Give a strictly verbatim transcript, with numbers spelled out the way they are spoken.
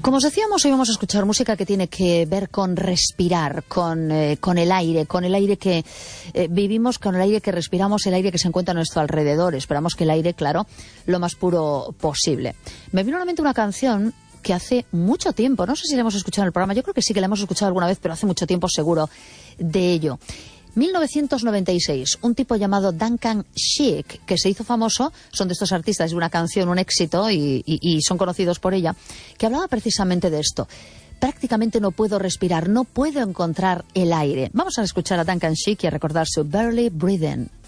Como os decíamos, hoy vamos a escuchar música que tiene que ver con respirar, con, eh, con el aire, con el aire que eh, vivimos, con el aire que respiramos, el aire que se encuentra a nuestro alrededor. Esperamos que el aire, claro, lo más puro posible. Me vino a la mente una canción que hace mucho tiempo, no sé si la hemos escuchado en el programa, yo creo que sí que la hemos escuchado alguna vez, pero hace mucho tiempo seguro de ello. mil novecientos noventa y seis, un tipo llamado Duncan Sheik, que se hizo famoso, son de estos artistas de una canción, un éxito, y, y, y son conocidos por ella, que hablaba precisamente de esto. Prácticamente no puedo respirar, no puedo encontrar el aire. Vamos a escuchar a Duncan Sheik y a recordar su Barely Breathing.